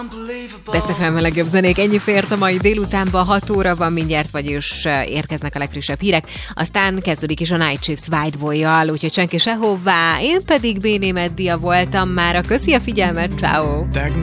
Best FM a legjobb zenék, ennyi fért a mai délutánban, 6 óra van mindjárt, vagyis érkeznek a legfrissebb hírek, aztán kezdődik is a Night Shift White Boy-jal, úgyhogy senki sehová, én pedig Béné Meddia voltam mára, köszi a figyelmet, ciao.